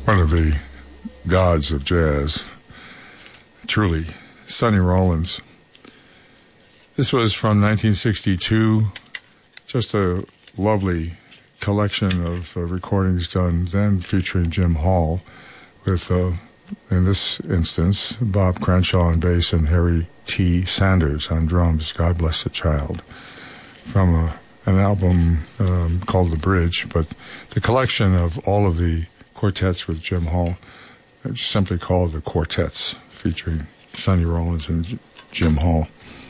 One of the gods of jazz, truly, Sonny Rollins. This was from 1962, just a lovely collection of recordings done then featuring Jim Hall with, in this instance, Bob Crenshaw on bass and Harry T. Sanders on drums, God Bless the Child, from an album called The Bridge, but the collection of all of the quartets with Jim Hall, simply called the Quartets, featuring Sonny Rollins and Jim Hall.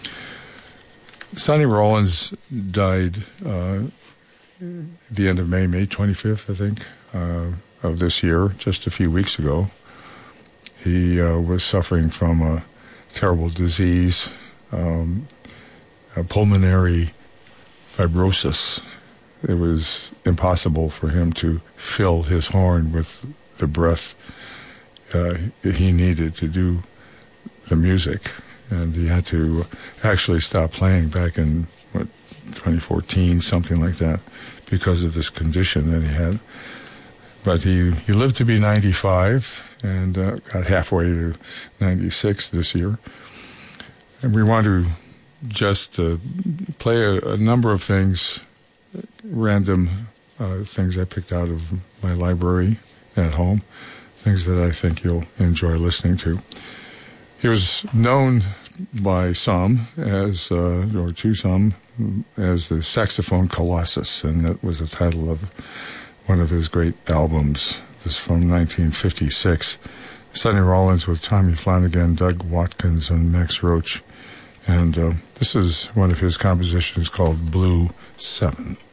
Sonny Rollins died the end of May 25th, I think, of this year, just a few weeks ago. He was suffering from a terrible disease, a pulmonary fibrosis. It was impossible for him to fill his horn with the breath he needed to do the music. And he had to actually stop playing back in, 2014, something like that, because of this condition that he had. But he lived to be 95 and got halfway to 96 this year. And we want to just play a number of things, random things I picked out of my library at home, things that I think you'll enjoy listening to. He was known by some as, or to some, as the Saxophone Colossus, and that was the title of one of his great albums. This is from 1956. Sonny Rollins with Tommy Flanagan, Doug Watkins, and Max Roach. And this is one of his compositions called Blue 7.